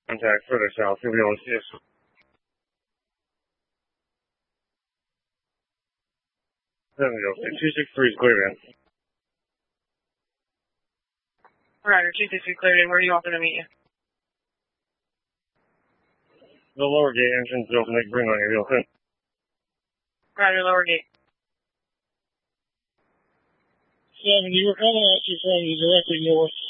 Contact further south, you'll be able to see us. There we go. 263 is cleared in. Roger, 263 cleared in. Where do you want them to meet you? The lower gate entrance is open. They can bring on your real soon. Roger, lower gate. 70, we're coming at you from directly north.